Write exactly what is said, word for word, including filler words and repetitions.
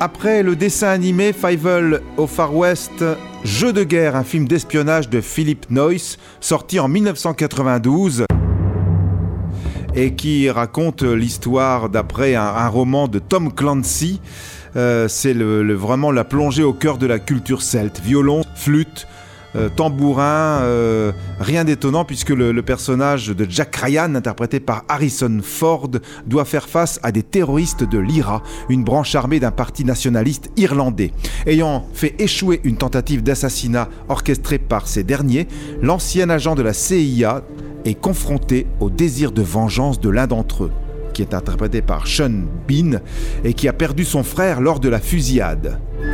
Après le dessin animé Fievel au Far West, Jeu de guerre, un film d'espionnage de Philip Noyce, sorti en dix-neuf cent quatre-vingt-douze et qui raconte l'histoire d'après un, un roman de Tom Clancy. Euh, c'est le, le, vraiment la plongée au cœur de la culture celte. Violon, flûte, euh, tambourin, euh, rien d'étonnant puisque le, le personnage de Jack Ryan, interprété par Harrison Ford, doit faire face à des terroristes de l'I R A, une branche armée d'un parti nationaliste irlandais. Ayant fait échouer une tentative d'assassinat orchestrée par ces derniers, l'ancien agent de la C I A est confronté au désir de vengeance de l'un d'entre eux, qui est interprété par Sean Bean et qui a perdu son frère lors de la fusillade.